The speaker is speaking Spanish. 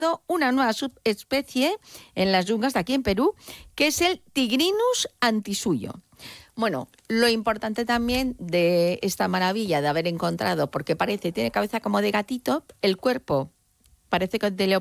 una nueva subespecie en las yungas de aquí en Perú, que es el Tigrinus antisuyo. Bueno, lo importante también de esta maravilla de haber encontrado, porque tiene cabeza como de gatito, el cuerpo parece que es de leopardo,